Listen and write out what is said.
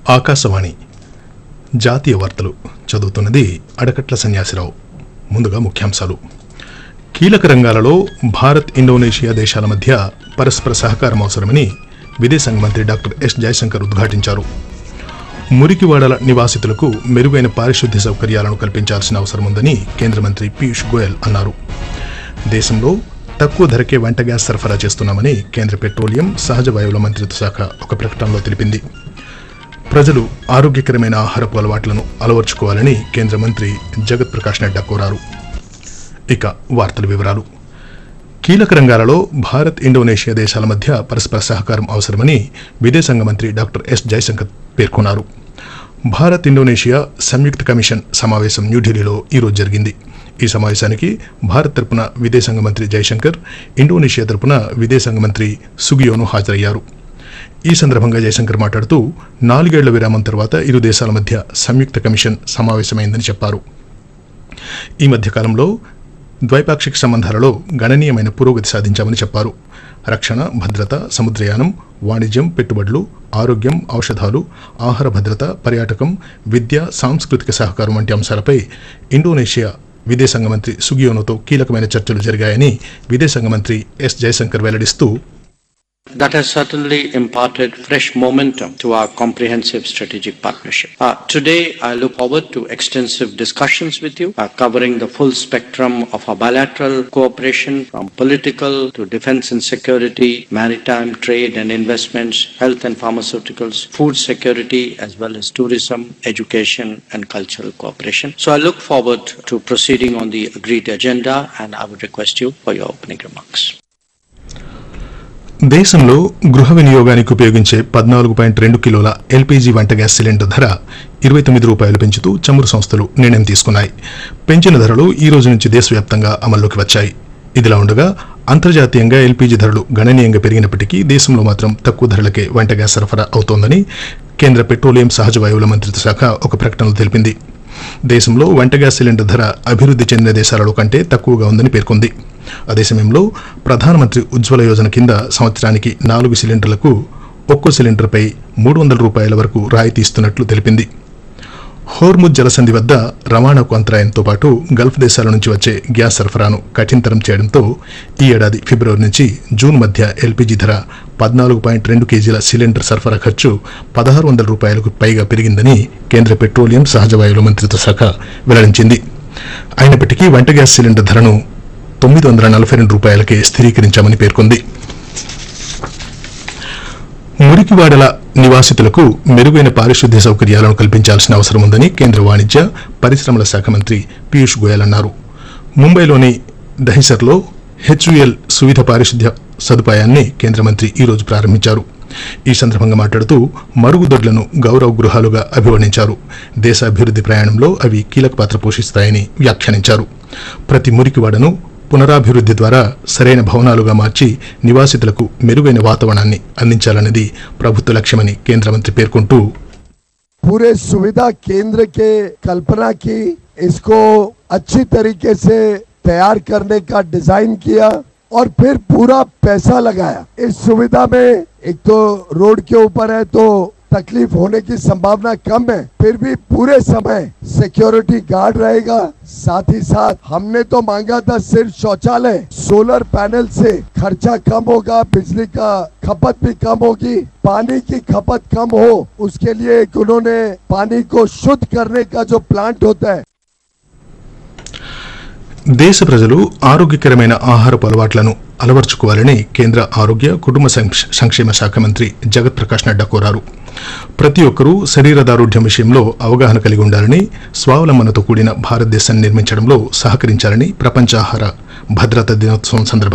ఆకాశవాణి జాతీయ వార్తలు చదువుతున్నది అడకట్ల సన్యాసిరావు. ముందుగా ముఖ్యాంశాలు. కీలక రంగాలలో భారత్ ఇండోనేషియా దేశాల మధ్య పరస్పర సహకారం అవసరమని విదేశాంగ మంత్రి డాక్టర్ ఎస్ జయశంకర్ ఉద్ఘాటించారు. మురికివాడల నివాసితులకు మెరుగైన పారిశుద్ధ్య సౌకర్యాలను కల్పించాల్సిన అవసరం ఉందని కేంద్ర మంత్రి పీయూష్ గోయల్ అన్నారు. దేశంలో తక్కువ ధరకే వంట గ్యాస్ సరఫరా చేస్తున్నామని కేంద్ర పెట్రోలియం, సహజ వాయువుల మంత్రిత్వ శాఖ ఒక ప్రకటనలో తెలిపింది. ప్రజలు ఆరోగ్యకరమైన ఆహారపు అలవాట్లను అలవర్చుకోవాలని కేంద్ర మంత్రి జగత్ ప్రకాష్ నడ్డా కోరారు. ఇక వార్తల వివరాలు. కీలక రంగాలలో భారత్ ఇండోనేషియా దేశాల మధ్య పరస్పర సహకారం అవసరమని విదేశాంగ మంత్రి డాక్టర్ ఎస్ జయశంకర్ పేర్కొన్నారు. భారత్ ఇండోనేషియా సంయుక్త కమిషన్ సమావేశం న్యూఢిల్లీలో ఈరోజు జరిగింది. ఈ సమావేశానికి భారత్ తరపున విదేశాంగ మంత్రి జయశంకర్, ఇండోనేషియా తరపున విదేశాంగ మంత్రి సుగియోనో హాజరయ్యారు. ఈ సందర్భంగా జయశంకర్ మాట్లాడుతూ 4 ఏళ్ల విరామం తర్వాత ఇరు దేశాల మధ్య సంయుక్త కమిషన్ సమావేశమైందని చెప్పారు. ఈ మధ్యకాలంలో ద్వైపాక్షిక సంబంధాలలో గణనీయమైన పురోగతి సాధించామని చెప్పారు. రక్షణ, భద్రత, సముద్రయానం, వాణిజ్యం, పెట్టుబడులు, ఆరోగ్యం, ఔషధాలు, ఆహార భద్రత, పర్యాటకం, విద్య, సాంస్కృతిక సహకారం వంటి అంశాలపై ఇండోనేషియా విదేశాంగ మంత్రి సుగియోనోతో కీలకమైన చర్చలు జరిగాయని విదేశాంగ మంత్రి yes Jayashankar వెల్లడిస్తూ, That has certainly imparted fresh momentum to our comprehensive strategic partnership. Today, I look forward to extensive discussions with you, covering the full spectrum of our bilateral cooperation, from political to defense and security, maritime, trade and investments, health and pharmaceuticals, food security, as well as tourism, education and cultural cooperation. So I look forward to proceeding on the agreed agenda, and I would request you for your opening remarks. దేశంలో గృహ వినియోగానికి ఉపయోగించే 14.2 కిలోల LPG వంట gas cylinder ధర 29 రూపాయలు పెంచుతూ చమురు సంస్థలు నిర్ణయం తీసుకున్నాయి. పెంచిన ధరలు ఈ రోజు నుంచి దేశవ్యాప్తంగా అమల్లోకి వచ్చాయి. ఇదిలా ఉండగా అంతర్జాతీయంగా ఎల్పీజీ ధరలు గణనీయంగా పెరిగినప్పటికీ దేశంలో మాత్రం తక్కువ ధరలకే వంట గ్యాస్ సరఫరా అవుతోందని కేంద్ర పెట్రోలియం, సహజ వాయువుల మంత్రిత్వ శాఖ ఒక ప్రకటనలో తెలిపింది. దేశంలో వంట గ్యాస్ సిలిండర్ ధర అభివృద్ధి చెందిన దేశాలలో కంటే తక్కువగా ఉందని పేర్కొంది. అదే సమయంలో ప్రధానమంత్రి ఉజ్వల యోజన కింద సంవత్సరానికి 4 సిలిండర్లకు ఒక్కో సిలిండర్పై 300 రూపాయల వరకు రాయితీ ఇస్తున్నట్లు తెలిపింది. హోర్ముజ్ జలసంధి వద్ద రవాణాకు అంతరాయంతో పాటు గల్ఫ్ దేశాల నుంచి వచ్చే గ్యాస్ సరఫరాను కఠినతరం చేయడంతో ఈ ఏడాది ఫిబ్రవరి నుంచి జూన్ మధ్య ఎల్పీజీ ధర 14.2 కేజీల సిలిండర్ సరఫరా ఖర్చు 1600 రూపాయలకు పైగా పెరిగిందని కేంద్ర పెట్రోలియం, సహజ వాయువుల మంత్రిత్వ శాఖ వెల్లడించింది. అయినప్పటికీ వంట గ్యాస్ సిలిండర్ ధరను 942 రూపాయలకే స్థిరీకరించామని పేర్కొంది. మురికివాడల నివాసితులకు మెరుగైన పారిశుద్ధ్య సౌకర్యాలను కల్పించాల్సిన అవసరం ఉందని కేంద్ర వాణిజ్య, పరిశ్రమల శాఖ మంత్రి పీయూష్ గోయల్ అన్నారు. ముంబైలోని దహిసర్లో హెచ్యుఎల్ సువిధ పారిశుద్ధ్య సదుపాయాన్ని కేంద్ర మంత్రి ఈ రోజు ప్రారంభించారు. ఈ సందర్భంగా మాట్లాడుతూ మరుగుదొడ్లను గౌరవ గృహాలుగా అభివర్ణించారు. దేశ అభివృద్ధి ప్రయాణంలో అవి కీలక పాత్ర పోషిస్తాయని వ్యాఖ్యానించారు. ప్రతి మురికివాడను పునరాభివృద్ధి ద్వారా సరైన భవనాలుగా మార్చి నివాసితులకు మెరుగైన వాతావరణాన్ని అందించాలన్నది ప్రభుత్వ లక్ష్యమని కేంద్ర మంత్రి పేర్కొంటూ, पूरे सुविधा केंद्र के कल्पना की, इसको अच्छी तरीके से तैयार करने का डिजाइन किया और फिर पूरा पैसा लगाया. इस सुविधा में एक तो रोड के ऊपर है तो तकलीफ होने की संभावना कम है, फिर भी पूरे समय सिक्योरिटी गार्ड रहेगा. साथ ही साथ हमने तो मांगा था सिर्फ शौचालय, सोलर पैनल से खर्चा कम होगा, बिजली का खपत भी कम होगी, पानी की खपत कम हो, उसके लिए उन्होंने पानी को शुद्ध करने का जो प्लांट होता है. దేశ ప్రజలు ఆరోగ్యకరమైన ఆహారపు అలవాట్లను అలవర్చుకోవాలని కేంద్ర ఆరోగ్య, కుటుంబ సంక్షేమ శాఖ మంత్రి జగత్ ప్రకాష్ నడ్డా కోరారు. ప్రతి ఒక్కరూ శరీర దారుఢ్యం విషయంలో అవగాహన కలిగి ఉండాలని, స్వావలంబనతో కూడిన భారతదేశాన్ని నిర్మించడంలో సహకరించాలని ప్రపంచ ఆహార భద్రతా దినోత్సవం సందర్భంగా